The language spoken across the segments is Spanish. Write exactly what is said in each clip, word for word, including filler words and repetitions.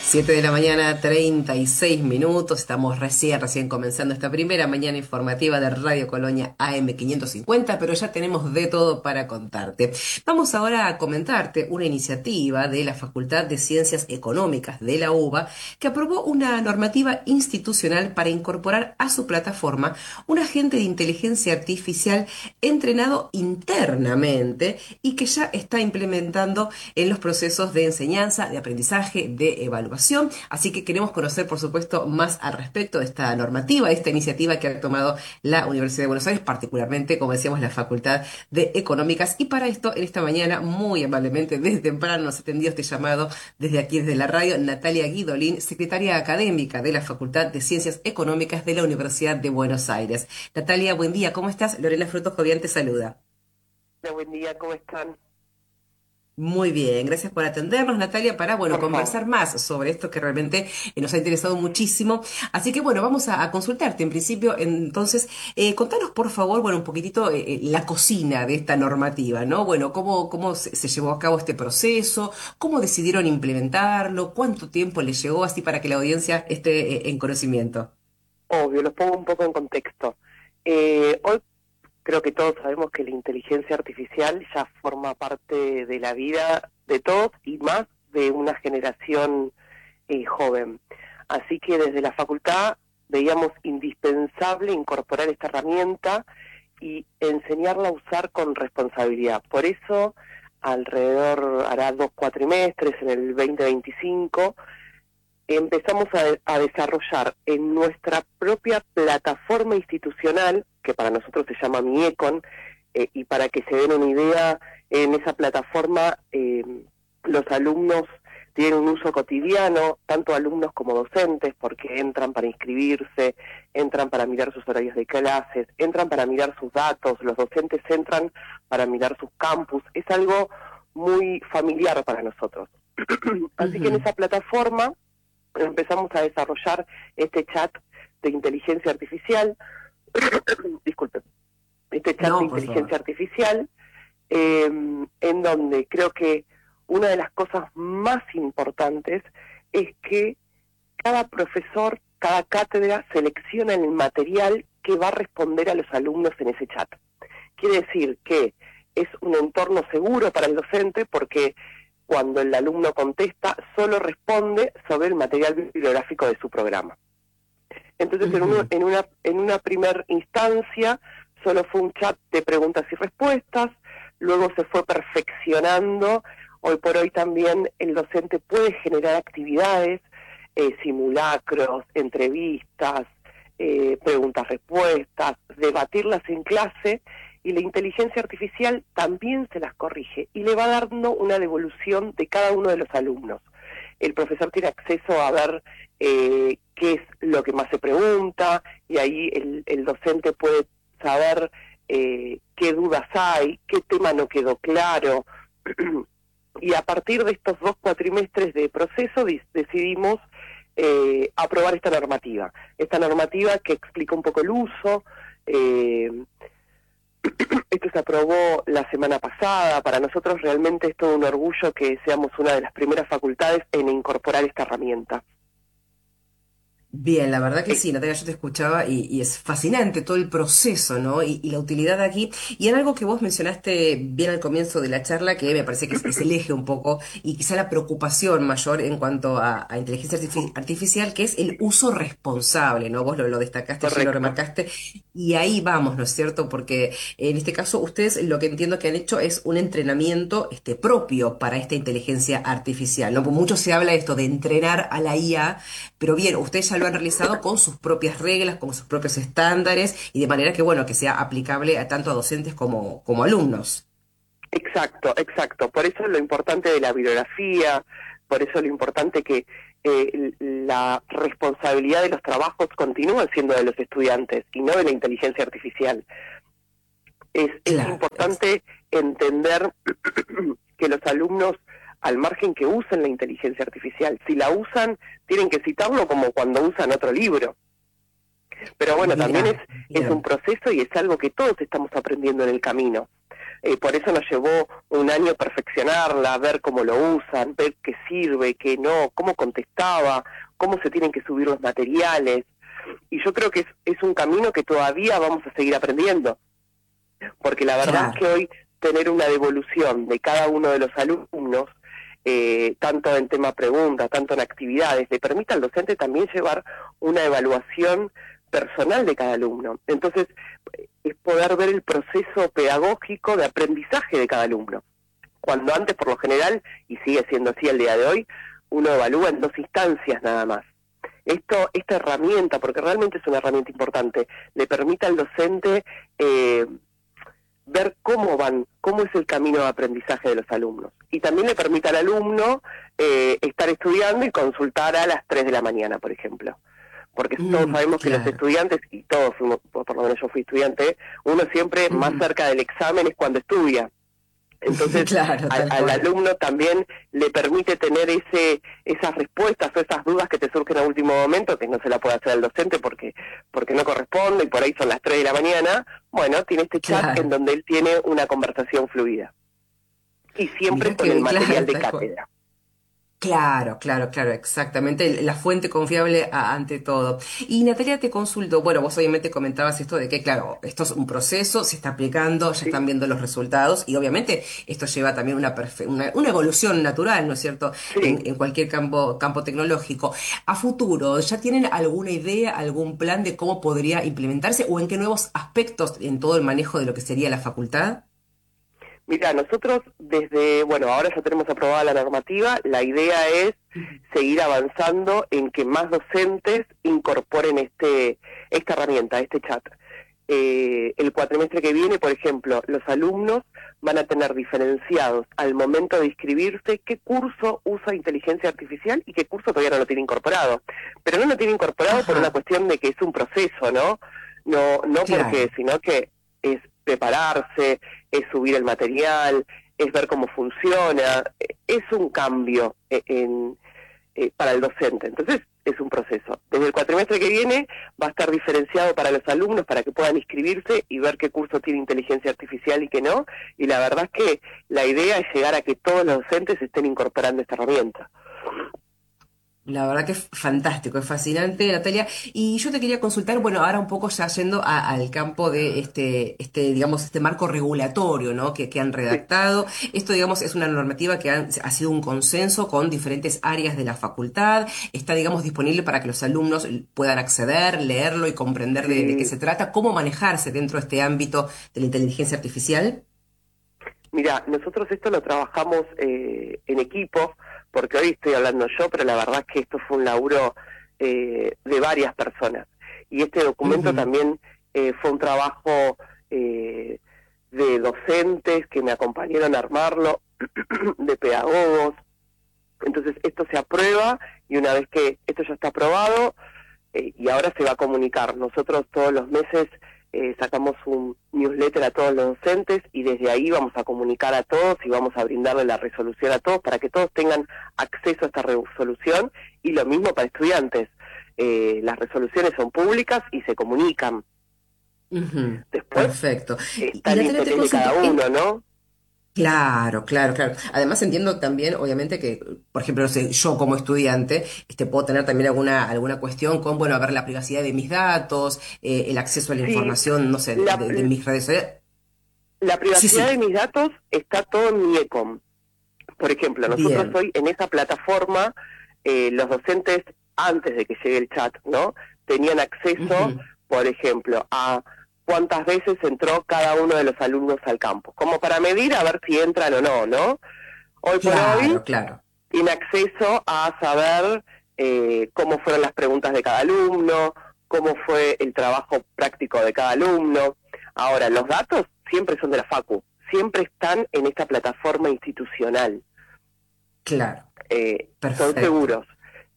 Siete de la mañana, treinta y seis minutos. Estamos recién, recién comenzando esta primera mañana informativa de Radio Colonia A M quinientos cincuenta, pero ya tenemos de todo para contarte. Vamos ahora a comentarte una iniciativa de la Facultad de Ciencias Económicas de la UBA que aprobó una normativa institucional para incorporar a su plataforma un agente de inteligencia artificial entrenado internamente y que ya está implementando en los procesos de enseñanza, de aprendizaje, de evaluación. Así que queremos conocer, por supuesto, más al respecto de esta normativa, de esta iniciativa que ha tomado la Universidad de Buenos Aires, particularmente, como decíamos, la Facultad de Económicas. Y para esto, en esta mañana, muy amablemente, desde temprano, nos atendió este llamado desde aquí, desde la radio, Natalia Guidolin, secretaria académica de la Facultad de Ciencias Económicas de la Universidad de Buenos Aires. Natalia, buen día, ¿cómo estás? Lorena Frutos Jovian te saluda. Hola, buen día, ¿cómo están? Muy bien, gracias por atendernos, Natalia, para, bueno, Por favor. conversar más sobre esto que realmente eh, nos ha interesado muchísimo. Así que, bueno, vamos a, a consultarte en principio. Entonces, eh, contanos, por favor, bueno, un poquitito eh, eh, la cocina de esta normativa, ¿no? Bueno, cómo, cómo se, se llevó a cabo este proceso, cómo decidieron implementarlo, cuánto tiempo les llevó, así para que la audiencia esté eh, en conocimiento. Obvio, los pongo un poco en contexto. Eh, hoy creo que todos sabemos que la inteligencia artificial ya forma parte de la vida de todos y más de una generación eh, joven. Así que desde la facultad veíamos indispensable incorporar esta herramienta y enseñarla a usar con responsabilidad. Por eso, alrededor, hará dos cuatrimestres, en el veinte veinticinco, empezamos a, a desarrollar en nuestra propia plataforma institucional, que para nosotros se llama MiEcon, eh, y para que se den una idea, en esa plataforma eh, los alumnos tienen un uso cotidiano, tanto alumnos como docentes, porque entran para inscribirse, entran para mirar sus horarios de clases, entran para mirar sus datos, los docentes entran para mirar sus campus, es algo muy familiar para nosotros. Así que en Ujú. esa plataforma empezamos a desarrollar este chat de inteligencia artificial, disculpen, este chat de No, por favor. inteligencia artificial, eh, en donde creo que una de las cosas más importantes es que cada profesor, cada cátedra selecciona el material que va a responder a los alumnos en ese chat. Quiere decir que es un entorno seguro para el docente porque cuando el alumno contesta, solo responde sobre el material bibliográfico de su programa. Entonces, en, uno, Ujú. en una en una primera instancia, solo fue un chat de preguntas y respuestas, luego se fue perfeccionando. Hoy por hoy también el docente puede generar actividades, eh, simulacros, entrevistas, eh, preguntas-respuestas, debatirlas en clase, y la inteligencia artificial también se las corrige y le va dando una devolución de cada uno de los alumnos. El profesor tiene acceso a ver eh, qué es lo que más se pregunta, y ahí el, el docente puede saber eh, qué dudas hay, qué tema no quedó claro. Y a partir de estos dos cuatrimestres de proceso decidimos eh, aprobar esta normativa. Esta normativa que explica un poco el uso. eh, Esto se aprobó la semana pasada. Para nosotros realmente es todo un orgullo que seamos una de las primeras facultades en incorporar esta herramienta. Bien, la verdad que Eh, sí, Natalia, yo te escuchaba y, y es fascinante todo el proceso, ¿no? Y, y la utilidad aquí. Y en algo que vos mencionaste bien al comienzo de la charla, que me parece que es, es el eje un poco, y quizá la preocupación mayor en cuanto a, a inteligencia artifi- artificial, que es el uso responsable, ¿no? Vos lo, lo destacaste allí, lo correcto. remarcaste, y ahí vamos, ¿no es cierto? Porque en este caso ustedes lo que entiendo que han hecho es un entrenamiento este, propio para esta inteligencia artificial, ¿no? Porque mucho se habla de esto, de entrenar a la I A, pero bien, ustedes ya lo han realizado con sus propias reglas, con sus propios estándares y de manera que, bueno, que sea aplicable a tanto a docentes como, como alumnos. Exacto, exacto. Por eso lo importante de la bibliografía, por eso lo importante que eh, la responsabilidad de los trabajos continúa siendo de los estudiantes y no de la inteligencia artificial. Es, es Claro, ex- importante entender que los alumnos, al margen que usen la inteligencia artificial, si la usan, tienen que citarlo como cuando usan otro libro. Pero bueno, también es, mira, es un bien. proceso y es algo que todos estamos aprendiendo en el camino. eh, por eso nos llevó un año perfeccionarla, ver cómo lo usan, ver qué sirve, qué no, cómo contestaba, cómo se tienen que subir los materiales. Y yo creo que es, es un camino que todavía vamos a seguir aprendiendo, porque la verdad Claro. es que hoy tener una devolución de cada uno de los alumnos, eh, tanto en tema preguntas, tanto en actividades, le permite al docente también llevar una evaluación personal de cada alumno. Entonces, es poder ver el proceso pedagógico de aprendizaje de cada alumno. Cuando antes, por lo general, y sigue siendo así al día de hoy, uno evalúa en dos instancias nada más. Esto, esta herramienta, porque realmente es una herramienta importante, le permite al docente eh, ver cómo van, cómo es el camino de aprendizaje de los alumnos. Y también le permite al alumno eh, estar estudiando y consultar a las tres de la mañana, por ejemplo. Porque todos Mm, sabemos que los claro. estudiantes, y todos fuimos, por lo menos yo fui estudiante, uno siempre más Ujú. cerca del examen es cuando estudia. Entonces, Claro, al, tal al cual. alumno también le permite tener ese esas respuestas o esas dudas que te surgen a último momento, que no se la puede hacer al docente porque porque no corresponde y por ahí son las tres de la mañana. Bueno, tiene este chat en Claro. donde él tiene una conversación fluida. Y siempre Mirá con que el bien, material claro, de tal cual. cátedra. Claro, claro, claro, exactamente. La fuente confiable a- ante todo. Y Natalia, te consulto, bueno, vos obviamente comentabas esto de que, claro, esto es un proceso, se está aplicando, ya Sí, están viendo los resultados y obviamente esto lleva también una, perfe- una, una evolución natural, ¿no es cierto?, en, sí. en cualquier campo, campo tecnológico. A futuro, ¿ya tienen alguna idea, algún plan de cómo podría implementarse o en qué nuevos aspectos en todo el manejo de lo que sería la facultad? Mira, nosotros desde, bueno, ahora ya tenemos aprobada la normativa, la idea es Ujú. seguir avanzando en que más docentes incorporen este esta herramienta, este chat. Eh, el cuatrimestre que viene, por ejemplo, los alumnos van a tener diferenciados al momento de inscribirse qué curso usa inteligencia artificial y qué curso todavía no lo tiene incorporado. Pero no lo tiene incorporado por una Ajá, cuestión de que es un proceso, ¿no? No, no porque, claro. sino que es prepararse, es subir el material, es ver cómo funciona, es un cambio en, eh, para el docente. Entonces, es un proceso. Desde el cuatrimestre que viene va a estar diferenciado para los alumnos para que puedan inscribirse y ver qué curso tiene inteligencia artificial y qué no. Y la verdad es que la idea es llegar a que todos los docentes estén incorporando esta herramienta. La verdad que es fantástico, es fascinante, Natalia. Y yo te quería consultar, bueno, ahora un poco ya yendo a- al campo de este, este, digamos, este marco regulatorio, ¿no? Que, que han Sí, redactado. Esto, digamos, es una normativa que han- ha sido un consenso con diferentes áreas de la facultad. Está, digamos, disponible para que los alumnos puedan acceder, leerlo y comprender de, de qué sí. se trata, cómo manejarse dentro de este ámbito de la inteligencia artificial. Mira, nosotros esto lo trabajamos eh, en equipo, porque hoy estoy hablando yo, pero la verdad es que esto fue un laburo eh, de varias personas. Y este documento Ujú. también eh, fue un trabajo eh, de docentes que me acompañaron a armarlo, de pedagogos. Entonces esto se aprueba y una vez que esto ya está aprobado, eh, y ahora se va a comunicar. Nosotros todos los meses eh, sacamos un newsletter a todos los docentes y desde ahí vamos a comunicar a todos y vamos a brindarle la resolución a todos para que todos tengan acceso a esta resolución y lo mismo para estudiantes. Eh, las resoluciones son públicas y se comunican. Ujú. Después Perfecto. eh, Y, está y el Natalia, te interés de cada consulto, ¿es uno, ¿no? claro, claro, claro? Además entiendo también, obviamente, que, por ejemplo, no sé, yo como estudiante, este, puedo tener también alguna, alguna cuestión con, bueno, a ver, la privacidad de mis datos, eh, el acceso a la Sí, información, no sé, de, la, de- de mis redes sociales. la Sí, privacidad de sí, mis datos está todo en mi ECOM. Por ejemplo, nosotros bien. hoy en esa plataforma, eh, los docentes, antes de que llegue el chat, ¿no? Tenían acceso, Ujú. por ejemplo, a cuántas veces entró cada uno de los alumnos al campus, como para medir a ver si entran o no, ¿no? Hoy por hoy, Claro, claro, tiene acceso a saber eh, cómo fueron las preguntas de cada alumno, cómo fue el trabajo práctico de cada alumno. Ahora, los datos siempre son de la Facu, siempre están en esta plataforma institucional. claro. eh, son Perfecto. seguros.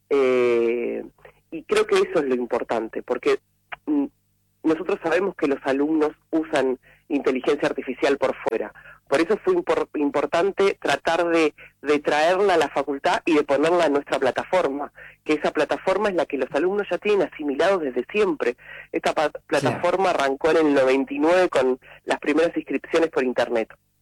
Eh, y creo que eso es lo importante, porque mm, nosotros sabemos que los alumnos usan inteligencia artificial por fuera. Por eso fue impor- importante tratar de, de traerla a la facultad y de ponerla en nuestra plataforma, que esa plataforma es la que los alumnos ya tienen asimilado desde siempre. Esta pa- Claro. plataforma arrancó en el noventa y nueve con las primeras inscripciones por internet.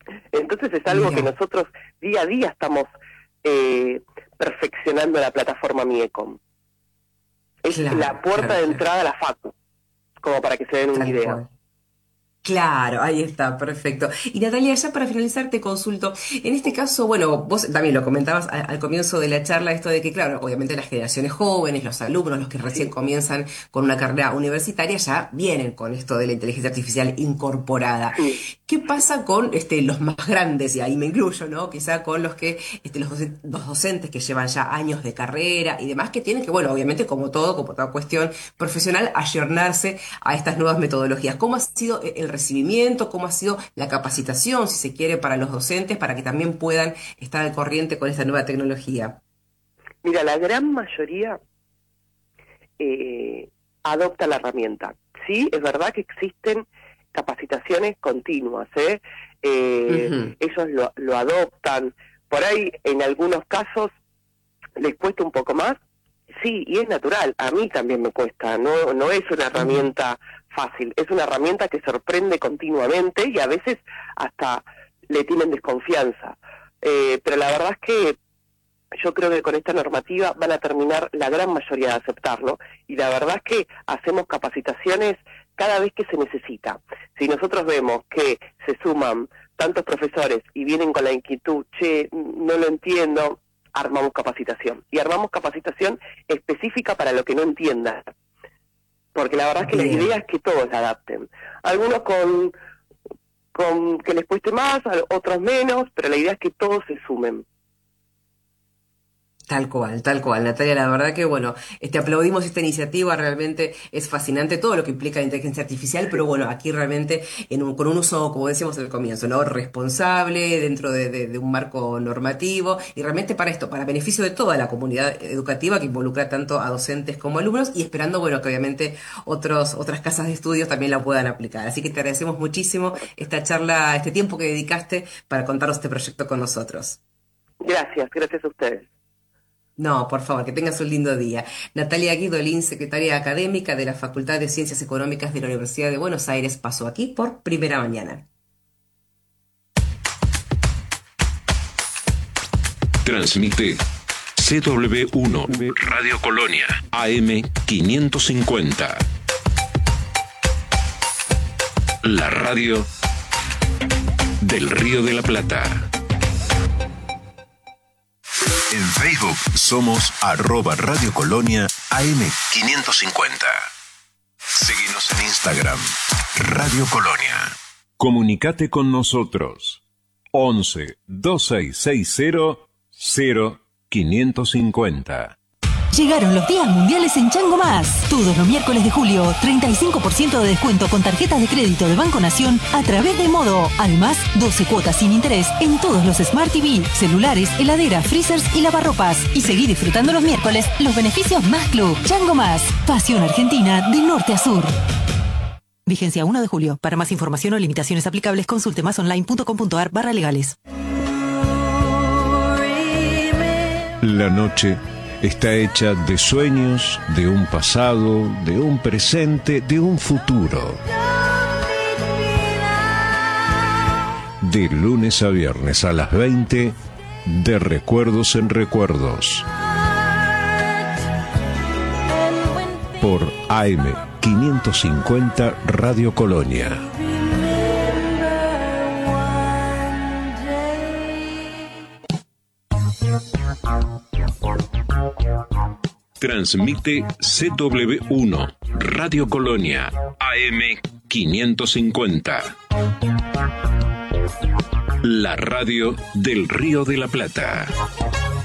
Entonces es algo Mira. que nosotros día a día estamos eh, perfeccionando la plataforma MIECOM. Es Claro, la puerta claro, de claro. entrada a la facu, como para que se den una Tal idea. cual. Claro, ahí está, perfecto. Y Natalia, ya para finalizar te consulto, en este caso, bueno, vos también lo comentabas al, al comienzo de la charla, esto de que, claro, obviamente las generaciones jóvenes, los alumnos, los que recién Sí, comienzan con una carrera universitaria, ya vienen con esto de la inteligencia artificial incorporada. sí. ¿Qué pasa con este, los más grandes? Y ahí me incluyo, ¿no? Quizá con los que, este, los, doce- los docentes que llevan ya años de carrera y demás, que tienen que, bueno, obviamente como todo, como toda cuestión profesional, ayornarse a estas nuevas metodologías. ¿Cómo ha sido el recibimiento? ¿Cómo ha sido la capacitación, si se quiere, para los docentes, para que también puedan estar al corriente con esta nueva tecnología? Mira, la gran mayoría eh, adopta la herramienta. Sí, es verdad que existen capacitaciones continuas, ¿eh? Eh, Ujú. ellos lo, lo adoptan. Por ahí, en algunos casos, les cuesta un poco más. Sí, y es natural. A mí también me cuesta. No, no es una Ujú. herramienta fácil. Es una herramienta que sorprende continuamente y a veces hasta le tienen desconfianza. Eh, pero la verdad es que yo creo que con esta normativa van a terminar la gran mayoría de aceptarlo, y la verdad es que hacemos capacitaciones cada vez que se necesita. Si nosotros vemos que se suman tantos profesores y vienen con la inquietud, che, no lo entiendo, armamos capacitación. Y armamos capacitación específica para lo que no entiendan. Porque la verdad es que la Bien. idea es que todos la adapten. Algunos con, con que les cueste más, otros menos, pero la idea es que todos se sumen. Tal cual, tal cual, Natalia, la verdad que bueno, este, aplaudimos esta iniciativa, realmente es fascinante todo lo que implica la inteligencia artificial, pero bueno, aquí realmente en un- con un uso, como decíamos al comienzo, ¿no? Responsable, dentro de, de- de un marco normativo, y realmente para esto, para beneficio de toda la comunidad educativa que involucra tanto a docentes como alumnos, y esperando, bueno, que obviamente otros, otras casas de estudios también la puedan aplicar. Así que te agradecemos muchísimo esta charla, este tiempo que dedicaste para contarnos este proyecto con nosotros. Gracias, gracias a ustedes. No, por favor, que tengas un lindo día. Natalia Guidolín, secretaria académica de la Facultad de Ciencias Económicas de la Universidad de Buenos Aires, pasó aquí por Primera Mañana. Transmite C W uno Radio Colonia A M quinientos cincuenta. La radio del Río de la Plata. En Facebook somos arroba Radio Colonia A M quinientos cincuenta. Seguinos en Instagram, Radio Colonia. Comunicate con nosotros. once, dos seis seis cero, cero quinientos cincuenta. Llegaron los días mundiales en Chango Más. Todos los miércoles de julio, treinta y cinco por ciento de descuento con tarjetas de crédito de Banco Nación a través de Modo. Además, doce cuotas sin interés en todos los Smart T V, celulares, heladeras, freezers y lavarropas. Y seguí disfrutando los miércoles los beneficios Más Club. Chango Más. Pasión Argentina de norte a sur. Vigencia uno de julio. Para más información o limitaciones aplicables, consulte másonline.com.ar barra legales. La noche está hecha de sueños, de un pasado, de un presente, de un futuro. De lunes a viernes a las veinte, de recuerdos en recuerdos. Por A M quinientos cincuenta Radio Colonia. Transmite C W uno Radio Colonia A M quinientos cincuenta. La radio del Río de la Plata.